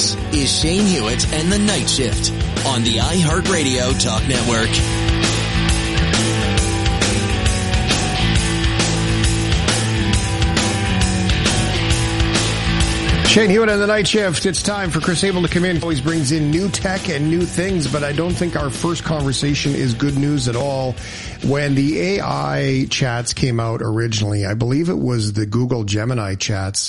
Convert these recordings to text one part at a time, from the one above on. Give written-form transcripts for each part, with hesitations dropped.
This is Shane Hewitt and the Night Shift on the iHeartRadio Talk Network. Shane Hewitt and the Night Shift. It's time for Chris Abel to come in. Always brings in new tech and new things, but I don't think our first conversation is good news at all. When the AI chats came out originally, I believe it was the Google Gemini chats.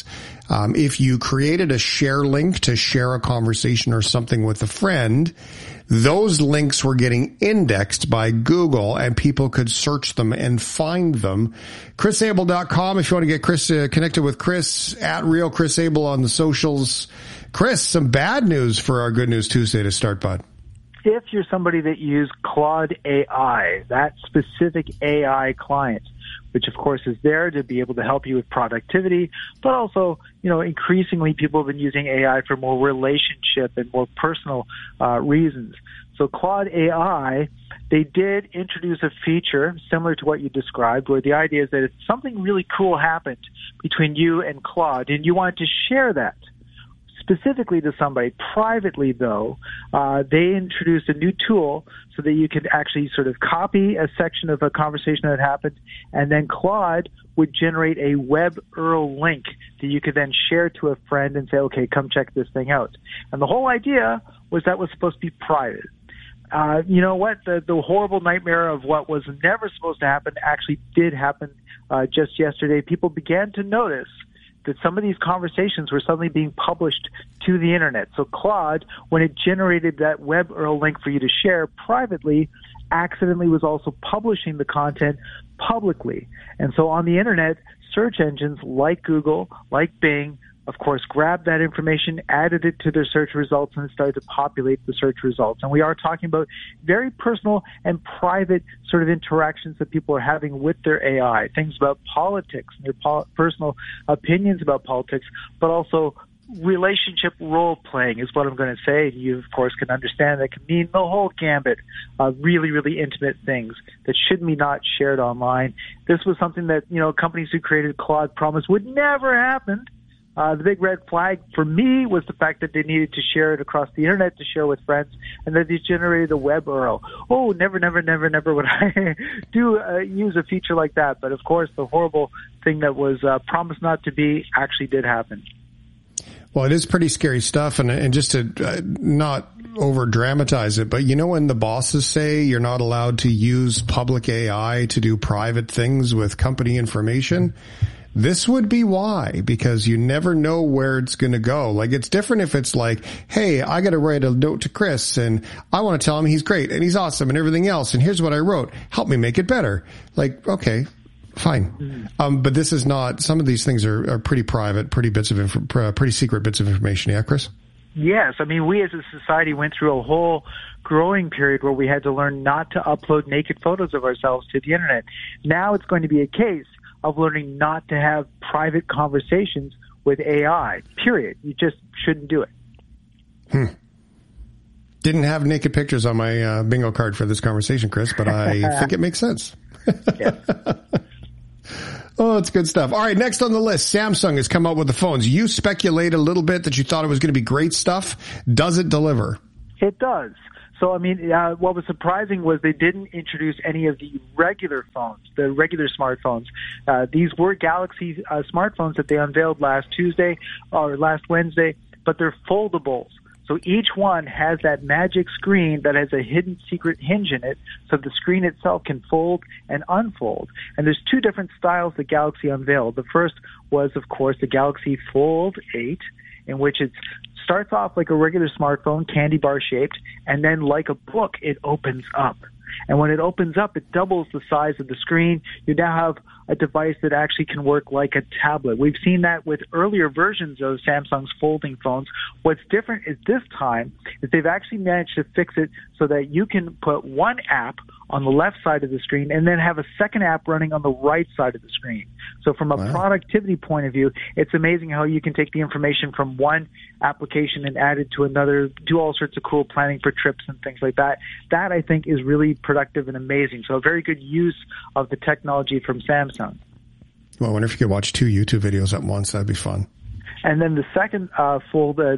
If you created a share link to share a conversation or something with a friend, those links were getting indexed by Google and people could search them and find them. ChrisAbel.com if you want to get Chris connected with Chris at Real Chris Abel on the socials. Chris, some bad news for our Good News Tuesday to start, bud. If you're somebody that used Claude AI, that specific AI client, which of course is there to be able to help you with productivity, but also, increasingly people have been using AI for more relationship and more personal reasons. So Claude AI, they did introduce a feature similar to what you described, where the idea is that if something really cool happened between you and Claude and you wanted to share that specifically to somebody privately, though, they introduced a new tool so that you could actually sort of copy a section of a conversation that happened, and then Claude would generate a web URL link that you could then share to a friend and say, okay, come check this thing out. And the whole idea was that was supposed to be private. You know what? The horrible nightmare of what was never supposed to happen actually did happen just yesterday. People began to notice that some of these conversations were suddenly being published to the internet. So Claude, when it generated that web URL link for you to share privately, accidentally was also publishing the content publicly. And so on the internet, search engines like Google, like Bing, of course, grabbed that information, added it to their search results, and started to populate the search results. And we are talking about very personal and private sort of interactions that people are having with their AI, things about politics and their personal opinions about politics, but also relationship role-playing is what I'm going to say. You, of course, can understand that can mean the whole gambit of really, really intimate things that should be not shared online. This was something that, companies who created Claude promised would never happen. The big red flag for me was the fact that they needed to share it across the internet to share with friends, and that they generated a web URL. Oh, never would I use a feature like that. But of course, the horrible thing that was promised not to be actually did happen. Well, it is pretty scary stuff, and just to not over dramatize it, but when the bosses say you're not allowed to use public AI to do private things with company information, this would be why, because you never know where it's going to go. Like, it's different if it's like, hey, I got to write a note to Chris and I want to tell him he's great and he's awesome and everything else. And here's what I wrote. Help me make it better. Like, okay, fine. But this is not, some of these things are pretty private, pretty secret bits of information. Yeah, Chris? Yes. I mean, we as a society went through a whole growing period where we had to learn not to upload naked photos of ourselves to the internet. Now it's going to be a case of learning not to have private conversations with AI, period. You just shouldn't do it. Didn't have naked pictures on my bingo card for this conversation, Chris, but I think it makes sense. Yes. Oh, it's good stuff. All right, next on the list, Samsung has come out with the phones. You speculate a little bit that you thought it was going to be great stuff. Does it deliver? It does. So, I mean, what was surprising was they didn't introduce any of the regular phones, the regular smartphones. These were Galaxy smartphones that they unveiled last Wednesday, but they're foldables. So each one has that magic screen that has a hidden secret hinge in it, so the screen itself can fold and unfold. And there's two different styles that Galaxy unveiled. The first was, of course, the Galaxy Fold 8, in which it starts off like a regular smartphone, candy bar shaped, and then like a book, it opens up. And when it opens up, it doubles the size of the screen. You now have a device that actually can work like a tablet. We've seen that with earlier versions of Samsung's folding phones. What's different is this time is they've actually managed to fix it so that you can put one app on the left side of the screen and then have a second app running on the right side of the screen. So from a productivity point of view, it's amazing how you can take the information from one application and add it to another, do all sorts of cool planning for trips and things like that. That, I think, is really productive and amazing. So a very good use of the technology from Samsung. Well, I wonder if you could watch two YouTube videos at once. That'd be fun. And then the second foldable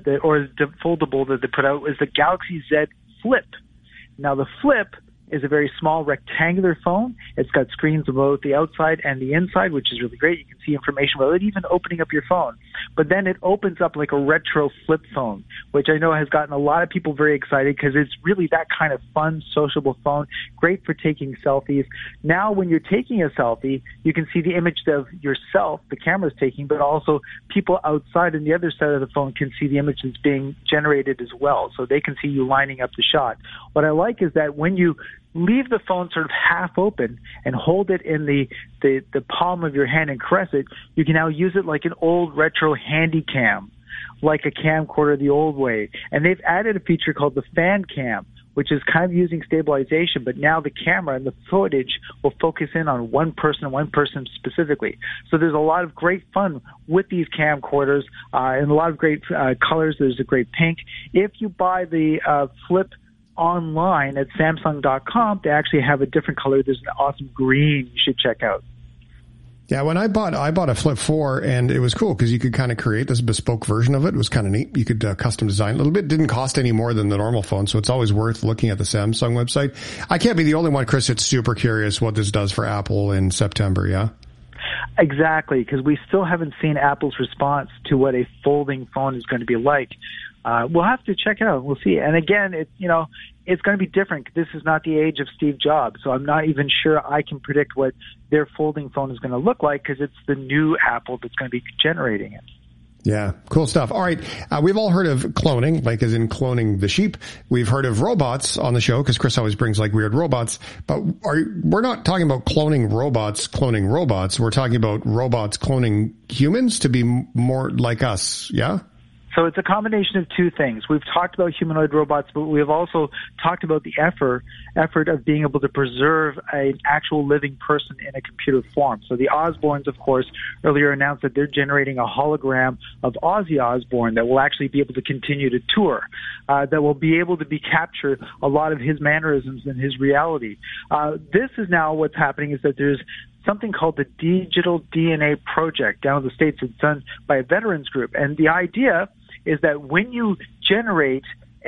that they put out is the Galaxy Z Flip. Now the Flip is a very small rectangular phone. It's got screens on both the outside and the inside, which is really great. You can see information without even opening up your phone. But then it opens up like a retro flip phone, which I know has gotten a lot of people very excited because it's really that kind of fun, sociable phone, great for taking selfies. Now, when you're taking a selfie, you can see the image of yourself, the camera's taking, but also people outside on the other side of the phone can see the image that's being generated as well, so they can see you lining up the shot. What I like is that when you leave the phone sort of half open and hold it in the palm of your hand and caress it, you can now use it like an old retro handy cam, like a camcorder the old way. And they've added a feature called the fan cam, which is kind of using stabilization, but now the camera and the footage will focus in on one person specifically. So there's a lot of great fun with these camcorders and a lot of great colors. There's a great pink. If you buy the Flip online at Samsung.com, they actually have a different color. There's an awesome green you should check out. Yeah, when I bought a Flip 4, and it was cool because you could kind of create this bespoke version of it. It was kind of neat. You could custom design a little bit. It didn't cost any more than the normal phone, so it's always worth looking at the Samsung website. I can't be the only one, Chris, that's super curious what this does for Apple in September, yeah? Exactly, because we still haven't seen Apple's response to what a folding phone is going to be like. We'll have to check it out. We'll see. And again, it's going to be different. This is not the age of Steve Jobs, so I'm not even sure I can predict what their folding phone is going to look like because it's the new Apple that's going to be generating it. Yeah, cool stuff. All right, we've all heard of cloning, like as in cloning the sheep. We've heard of robots on the show because Chris always brings like weird robots. But we're not talking about cloning robots. We're talking about robots cloning humans to be more like us, yeah? So it's a combination of two things. We've talked about humanoid robots, but we've also talked about the effort of being able to preserve an actual living person in a computer form. So the Osbournes, of course, earlier announced that they're generating a hologram of Ozzy Osbourne that will actually be able to continue to tour, that will be able to capture a lot of his mannerisms and his reality. This is now what's happening is that there's something called the Digital DNA Project down in the States. It's done by a veterans group. And the idea is that when you generate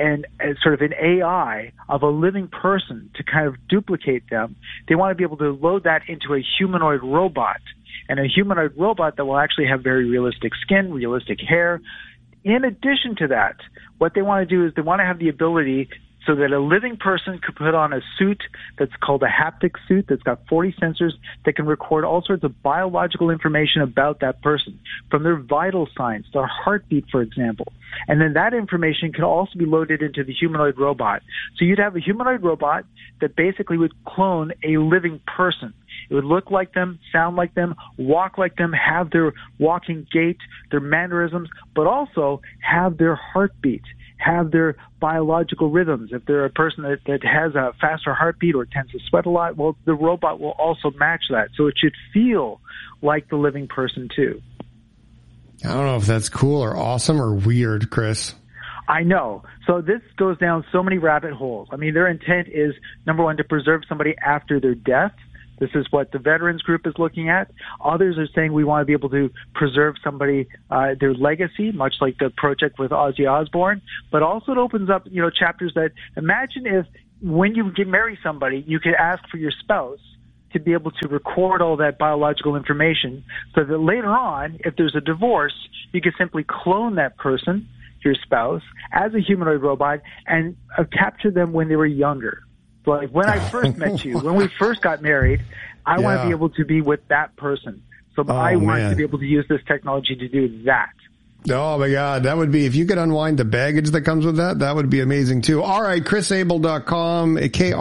sort of an AI of a living person to kind of duplicate them, they want to be able to load that into a humanoid robot, and a humanoid robot that will actually have very realistic skin, realistic hair. In addition to that, what they want to do is they want to have the ability so that a living person could put on a suit that's called a haptic suit that's got 40 sensors that can record all sorts of biological information about that person, from their vital signs, their heartbeat, for example. And then that information can also be loaded into the humanoid robot. So you'd have a humanoid robot that basically would clone a living person. It would look like them, sound like them, walk like them, have their walking gait, their mannerisms, but also have their heartbeat, have their biological rhythms. If they're a person that has a faster heartbeat or tends to sweat a lot, well, the robot will also match that. So it should feel like the living person too. I don't know if that's cool or awesome or weird, Chris. I know. So this goes down so many rabbit holes. I mean, their intent is, number one, to preserve somebody after their death. This is what the veterans group is looking at. Others are saying we want to be able to preserve somebody, their legacy, much like the project with Ozzy Osbourne. But also it opens up, chapters that imagine if when you marry somebody, you could ask for your spouse to be able to record all that biological information so that later on, if there's a divorce, you could simply clone that person, your spouse, as a humanoid robot and capture them when they were younger. Like when I first met you, when we first got married, I want to be able to be with that person. So I want to be able to use this technology to do that. Oh my God. That would be, if you could unwind the baggage that comes with that would be amazing too. All right. ChrisAbel.com,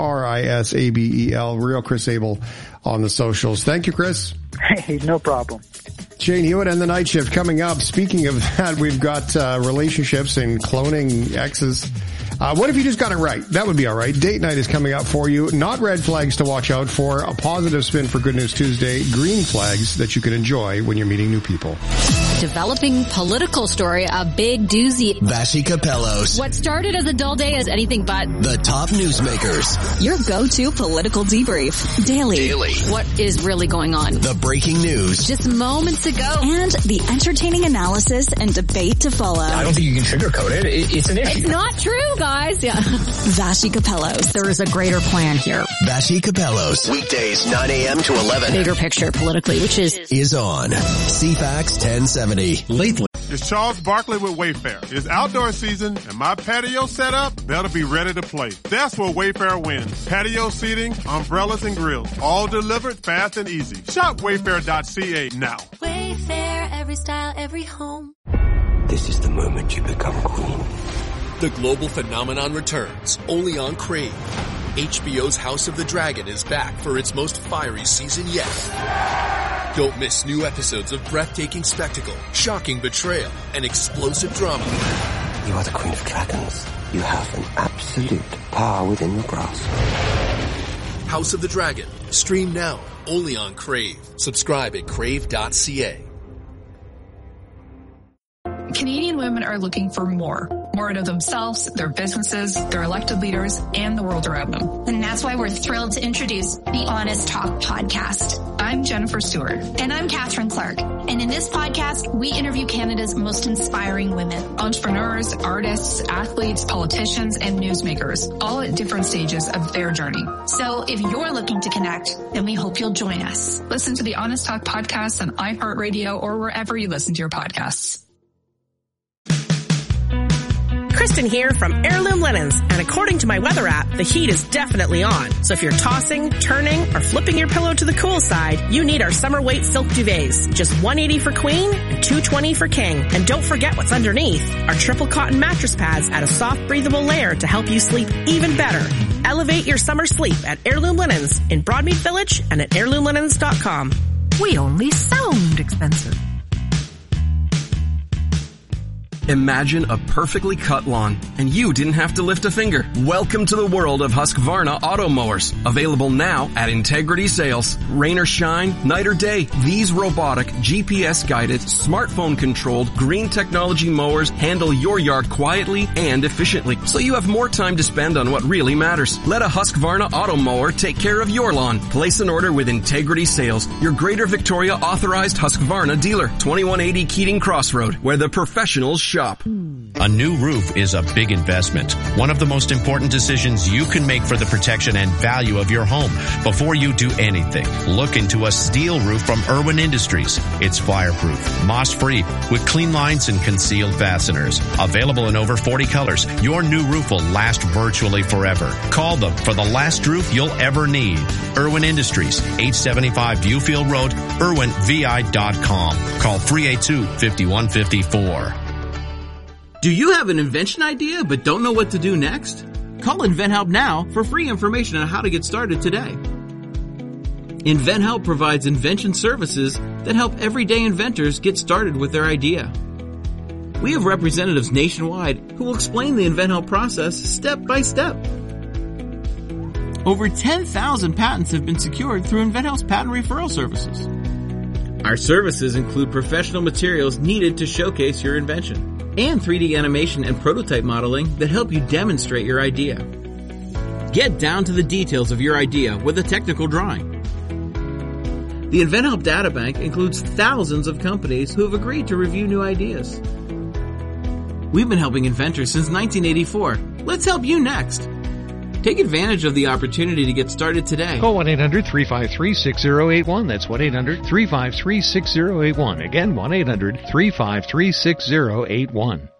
KRISABEL, Real Chris Abel on the socials. Thank you, Chris. Hey, no problem. Shane Hewitt and the Night Shift coming up. Speaking of that, we've got relationships and cloning exes. What if you just got it right? That would be all right. Date night is coming up for you. Not red flags to watch out for. A positive spin for Good News Tuesday. Green flags that you can enjoy when you're meeting new people. Developing political story, a big doozy. Vassy Capellos. What started as a dull day is anything but. The top newsmakers. Your go-to political debrief. Daily. What is really going on? The breaking news. Just moments ago. And the entertaining analysis and debate to follow. I don't think you can sugarcoat it. It's an issue. It's not true, guys. Yeah. Vassy Capellos. There is a greater plan here. Vassy Capellos. Weekdays 9 a.m. to 11. Bigger picture politically, which is on CFAX 1070. Lately. It's Charles Barkley with Wayfair. It's outdoor season and my patio set up better be ready to play. That's where Wayfair wins. Patio seating, umbrellas and grills, all delivered fast and easy. Shop wayfair.ca now. Wayfair, every style, every home. This is the moment you become queen. The global phenomenon returns, only on Crave. HBO's House of the Dragon is back for its most fiery season yet. Don't miss new episodes of breathtaking spectacle, shocking betrayal, and explosive drama. You are the Queen of Dragons. You have an absolute power within your grasp. House of the Dragon. Stream now, only on Crave. Subscribe at crave.ca. Canadian women are looking for more out of themselves, their businesses, their elected leaders, and the world around them. And that's why we're thrilled to introduce the Honest Talk podcast. I'm Jennifer Stewart. And I'm Catherine Clark. And in this podcast, we interview Canada's most inspiring women. Entrepreneurs, artists, athletes, politicians, and newsmakers, all at different stages of their journey. So if you're looking to connect, then we hope you'll join us. Listen to the Honest Talk podcast on iHeartRadio or wherever you listen to your podcasts. Kristen here from Heirloom Linens, and according to my weather app, the heat is definitely on. So if you're tossing, turning, or flipping your pillow to the cool side, you need our summer weight silk duvets. Just $180 for queen and $220 for king. And don't forget what's underneath. Our triple cotton mattress pads add a soft, breathable layer to help you sleep even better. Elevate your summer sleep at Heirloom Linens in Broadmead Village and at heirloomlinens.com. We only sound expensive. Imagine a perfectly cut lawn, and you didn't have to lift a finger. Welcome to the world of Husqvarna auto mowers. Available now at Integrity Sales. Rain or shine, night or day, these robotic, GPS-guided, smartphone-controlled, green technology mowers handle your yard quietly and efficiently, so you have more time to spend on what really matters. Let a Husqvarna auto mower take care of your lawn. Place an order with Integrity Sales, your Greater Victoria authorized Husqvarna dealer. 2180 Keating Crossroad, where the professionals shop. A new roof is a big investment. One of the most important decisions you can make for the protection and value of your home. Before you do anything, look into a steel roof from Irwin Industries. It's fireproof, moss-free, with clean lines and concealed fasteners. Available in over 40 colors, your new roof will last virtually forever. Call them for the last roof you'll ever need. Irwin Industries, 875 Viewfield Road, irwinvi.com. Call 382-5154. Do you have an invention idea but don't know what to do next? Call InventHelp now for free information on how to get started today. InventHelp provides invention services that help everyday inventors get started with their idea. We have representatives nationwide who will explain the InventHelp process step by step. Over 10,000 patents have been secured through InventHelp's patent referral services. Our services include professional materials needed to showcase your invention, and 3D animation and prototype modeling that help you demonstrate your idea. Get down to the details of your idea with a technical drawing. The InventHelp Databank includes thousands of companies who have agreed to review new ideas. We've been helping inventors since 1984. Let's help you next. Take advantage of the opportunity to get started today. Call 1-800-353-6081. That's 1-800-353-6081. Again, 1-800-353-6081.